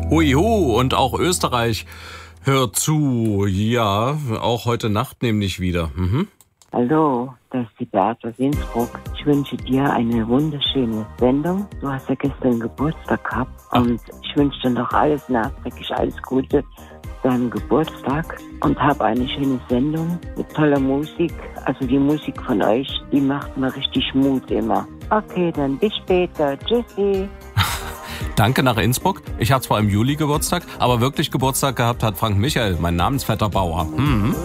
Huihu, und auch Österreich hört zu. Ja, auch heute Nacht nämlich wieder. Hallo, das ist die Beate aus Innsbruck. Ich wünsche dir eine wunderschöne Sendung. Du hast ja gestern Geburtstag gehabt und ich wünsche dir noch alles nachträglich, alles Gute zu deinem Geburtstag und habe eine schöne Sendung mit toller Musik. Also die Musik von euch, die macht mir richtig Mut immer. Okay, dann bis später. Tschüssi. Danke nach Innsbruck. Ich hatte zwar im Juli Geburtstag, aber wirklich Geburtstag gehabt hat Frank Michael, mein Namensvetter Bauer.